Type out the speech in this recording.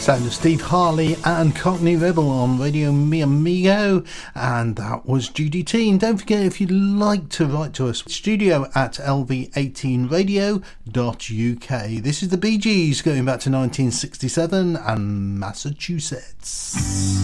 Sound of Steve Harley and Cockney Rebel on Radio Mi Amigo, and that was Judy T. And don't forget, if you'd like to write to us, studio at lv18radio.uk. This is the Bee Gees going back to 1967 and Massachusetts.